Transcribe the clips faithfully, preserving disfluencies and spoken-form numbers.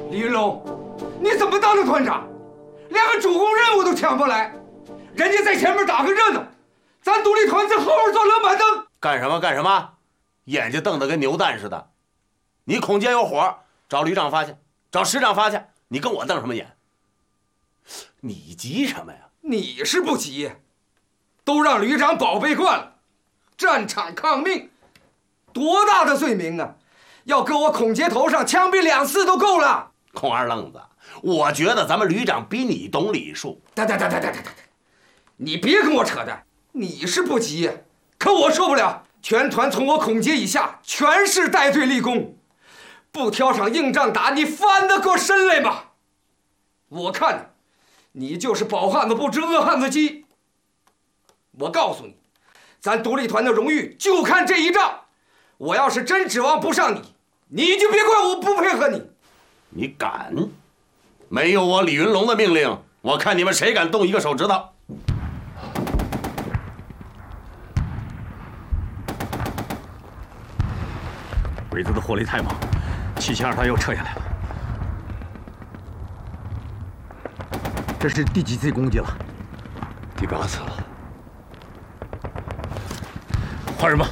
李云龙，你怎么当的团长？连个主攻任务都抢不来，人家在前面打个热闹，咱独立团在后面做冷板凳。 干什么干什么？眼睛瞪得跟牛蛋似的。你孔杰有火，找旅长发去，找师长发去，你跟我瞪什么眼？你急什么呀？ 你是不急，都让旅长宝贝惯了，战场抗命，多大的罪名啊！要搁我孔杰头上枪毙两次都够了。 孔二愣子，我觉得咱们旅长比你懂礼数。 哒哒哒哒哒哒哒！你别跟我扯淡，你是不急，可我受不了。全团从我孔杰以下全是带队立功，不挑场硬仗打，你翻得过身来吗？我看你就是饱汉子不知饿汉子饥。我告诉你，咱独立团的荣誉就看这一仗。我要是真指望不上你，你就别怪我不配合你。 你敢？没有我李云龙的命令，我看你们谁敢动一个手指头。 鬼子的火力太猛，七七二团又撤下来了。这是第几次攻击了？ 第八次了。 换人吧，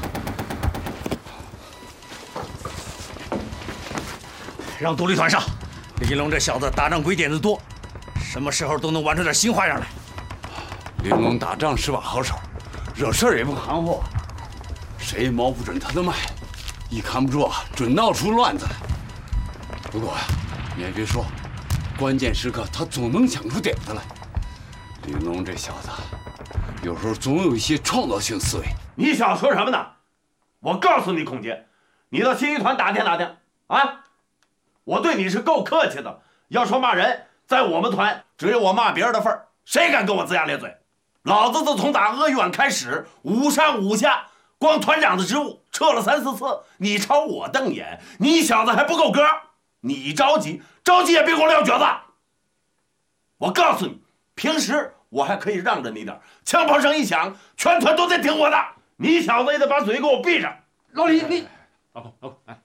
让独立团上。李云龙这小子打仗鬼点子多，什么时候都能玩出点新花样来。 李云龙打仗是把好手，惹事儿也不含糊，谁也摸不准他的脉。一看不住啊，准闹出乱子来。不过呀，你也别说，关键时刻他总能想出点子来。李云龙这小子，有时候总有一些创造性思维。 你想说什么呢？我告诉你，孔杰，你到新一团打听打听啊！我对你是够客气的。要说骂人，在我们团只有我骂别人的份儿，谁敢跟我龇牙咧嘴？老子自从打鄂豫皖开始，五上五下，光团长的职务撤了三四次，你朝我瞪眼，你小子还不够格？你着急，着急也别给我撂蹶子。我告诉你，平时我还可以让着你点，枪炮声一响，全团都在听我的。你小子也得把嘴给我闭上。 老李，你老孔，老孔，来，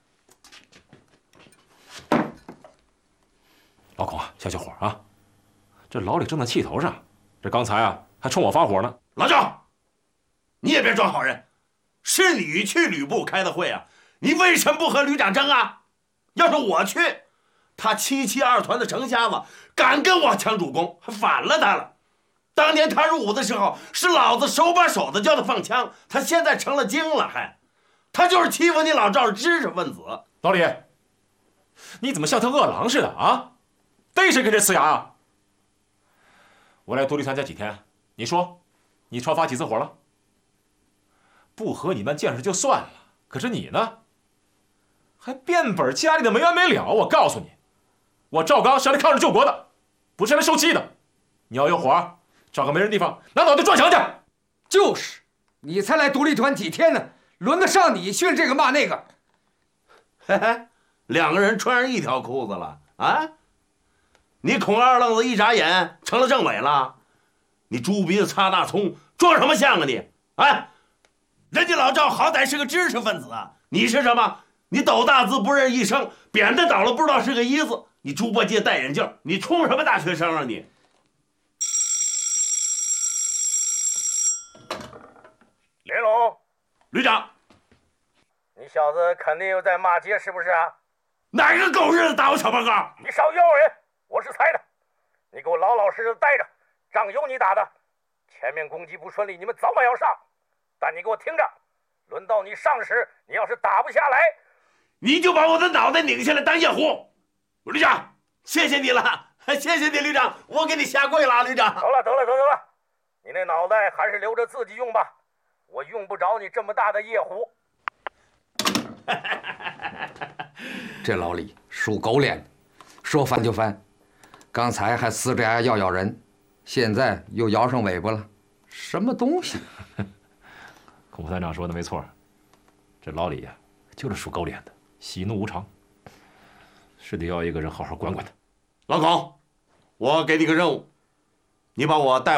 老孔啊，消消火啊！这老李正在气头上，这刚才啊还冲我发火呢。 老赵，你也别装好人，是你去旅部开的会啊，你为什么不和旅长争啊？要是我去，他七七二团的程瞎子敢跟我抢主攻，还反了他了。当年他入伍的时候，是老子手把手的教他放枪，他现在成了精了，还，他就是欺负你老赵是知识分子。 老李，你怎么像条饿狼似的啊？逮谁跟谁呲牙啊？我来独立团才几天，你说，你朝发几次火了？不和你们见识就算了，可是你呢，还变本加厉的没完没了。我告诉你，我赵刚是来抗日救国的，不是来受气的。你要有火，找个没人地方拿脑袋撞墙去。 就是，你才来独立团几天呢，轮得上你训这个骂那个？ 嘿嘿，两个人穿上一条裤子了啊！你孔二愣子一眨眼成了政委了，你猪鼻子擦大葱，装什么像啊你？哎，人家老赵好歹是个知识分子啊，你是什么？你斗大字不认一声，扁担倒了不知道是个一字，你猪八戒戴眼镜，你充什么大学生啊你？ 林龙， 旅长， 你小子肯定又在骂街是不是啊？ 哪个狗日的打我小报告？ 你少冤枉人！我是猜的，你给我老老实实待着，仗有你打的。前面攻击不顺利，你们早晚要上，但你给我听着，轮到你上时，你要是打不下来， 你就把我的脑袋拧下来当夜壶。旅长，谢谢你了，谢谢你，旅长，我给你下跪了，旅长。 得了得了得了得了，你那脑袋还是留着自己用吧，我用不着你这么大的夜壶。 这老李属狗脸，说翻就翻，刚才还呲着牙要咬人，现在又摇上尾巴了，什么东西？ 孔副团长说的没错，这老李呀、啊，就是属狗脸的，喜怒无常，是得要一个人好好管管他。 老孔，我给你个任务，你把我带